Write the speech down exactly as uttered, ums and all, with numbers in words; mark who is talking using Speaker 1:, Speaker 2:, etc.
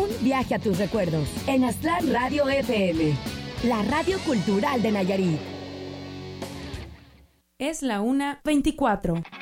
Speaker 1: Un viaje a tus recuerdos en Aztlán Radio F M, la radio cultural de Nayarit.
Speaker 2: Es la una veinticuatro.